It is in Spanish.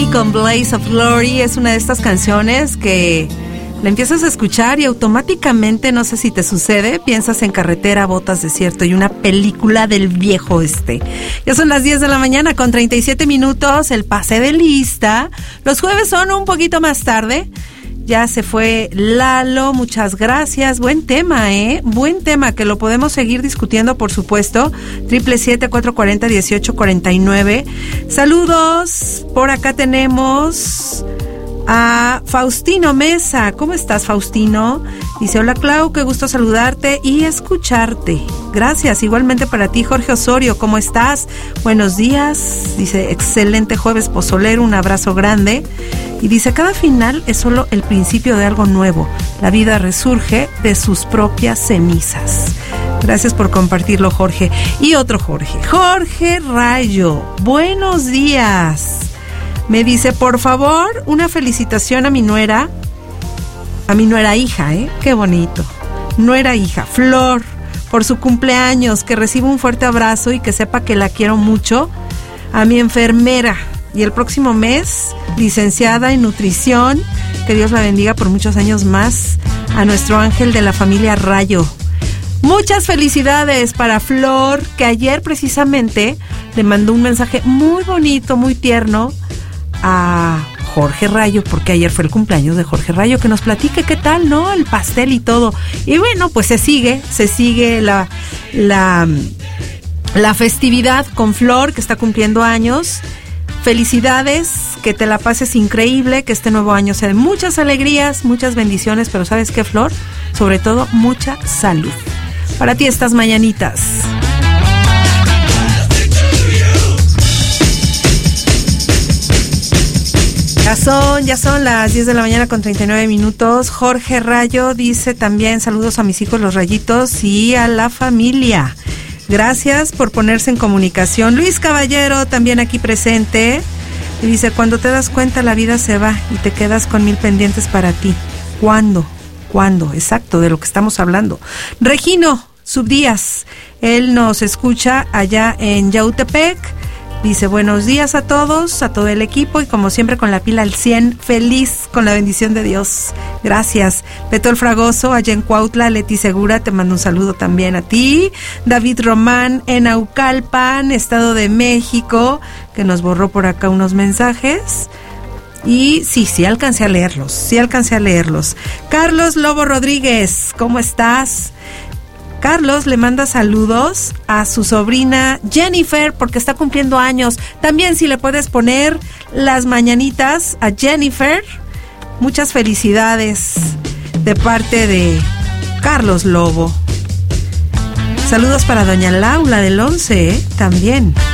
Con Blaze of Glory es una de estas canciones que la empiezas a escuchar y automáticamente, no sé si te sucede, piensas en Carretera, Botas, Desierto y una película del viejo oeste. Ya son las 10 de la mañana con 37 minutos, el pase de lista. Los jueves son un poquito más tarde. Ya se fue Lalo, muchas gracias. Buen tema, buen tema, que lo podemos seguir discutiendo, por supuesto. 777-440-1849. Saludos. Por acá tenemos a Faustino Mesa. ¿Cómo estás, Faustino? Dice, hola, Clau, qué gusto saludarte y escucharte. Gracias, igualmente para ti, Jorge Osorio. ¿Cómo estás? Buenos días. Dice, excelente jueves pozolero, un abrazo grande. Y dice, cada final es solo el principio de algo nuevo. La vida resurge de sus propias cenizas. Gracias por compartirlo, Jorge. Y otro Jorge. Jorge Rayo. Buenos días. Me dice, por favor, una felicitación a mi nuera hija, qué bonito. Nuera hija, Flor, por su cumpleaños, que reciba un fuerte abrazo y que sepa que la quiero mucho. A mi enfermera. Y el próximo mes, licenciada en nutrición, que Dios la bendiga por muchos años más, a nuestro ángel de la familia Rayo. Muchas felicidades para Flor, que ayer precisamente le mandó un mensaje muy bonito, muy tierno a Jorge Rayo, porque ayer fue el cumpleaños de Jorge Rayo, que nos platique qué tal, ¿no? El pastel y todo. Y bueno, pues se sigue la festividad con Flor, que está cumpliendo años. Felicidades, que te la pases increíble, que este nuevo año sea de muchas alegrías, muchas bendiciones, pero ¿sabes qué, Flor? Sobre todo, mucha salud. Para ti estas mañanitas. Ya son las 10 de la mañana con 39 minutos. Jorge Rayo dice también, saludos a mis hijos los Rayitos y a la familia. Gracias por ponerse en comunicación. Luis Caballero también aquí presente. Y dice, cuando te das cuenta la vida se va y te quedas con 1000 pendientes para ti. ¿Cuándo? Exacto, de lo que estamos hablando. Regino Subdías, él nos escucha allá en Yautepec. Dice, buenos días a todos, a todo el equipo y como siempre con la pila al 100, feliz con la bendición de Dios. Gracias. Beto el Fragoso, allá en Cuautla, Leti Segura, te mando un saludo también a ti. David Román, en Naucalpan, Estado de México, que nos borró por acá unos mensajes. Y sí alcancé a leerlos. Carlos Lobo Rodríguez, ¿cómo estás? Carlos le manda saludos a su sobrina Jennifer porque está cumpliendo años. También si le puedes poner las mañanitas a Jennifer. Muchas felicidades de parte de Carlos Lobo. Saludos para doña Laura del 11, también.